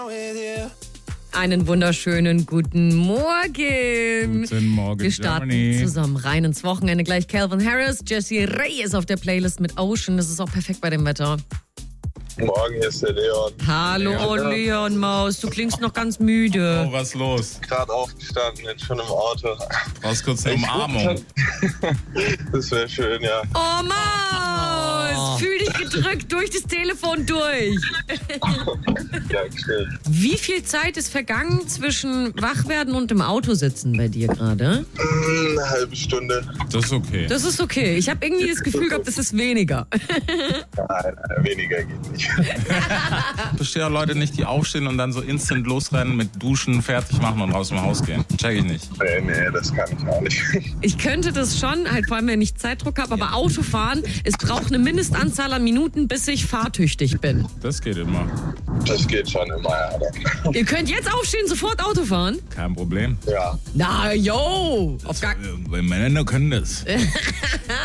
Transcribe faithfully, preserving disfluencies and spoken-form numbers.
Einen wunderschönen guten Morgen. Guten Morgen, Wir starten Germany. zusammen rein ins Wochenende. Gleich Calvin Harris, Jessie Ray ist auf der Playlist mit Ocean. Das ist auch perfekt bei dem Wetter. Morgen, hier ist der Leon. Hallo, Ja. oh Leon Maus, du klingst noch ganz müde. Oh, was ist los? Gerade aufgestanden, jetzt schon im Auto. Brauchst kurz eine Umarmung. Das wäre schön, ja. Oh Maus, fühl dich gedrückt durch das Telefon durch. Dankeschön. Wie viel Zeit ist vergangen zwischen Wachwerden und im Auto sitzen bei dir gerade? Eine halbe Stunde. Das ist okay. Das ist okay. Ich habe irgendwie das Gefühl gehabt, das ist weniger. Nein, weniger geht nicht. Ich verstehe auch Leute nicht, die aufstehen und dann so instant losrennen mit Duschen, fertig machen und raus dem Haus gehen. Check ich nicht. Nee, nee, das kann ich auch nicht. Ich könnte das schon, halt vor allem, wenn ich Zeitdruck habe, aber Autofahren, es braucht eine Mindestanzahl an Minuten, bis ich fahrtüchtig bin. Das geht immer. Das geht schon immer, ja. Ihr könnt jetzt aufstehen, sofort Auto fahren? Kein Problem. Ja. Na, yo! Auf gar Äh, Männer können das.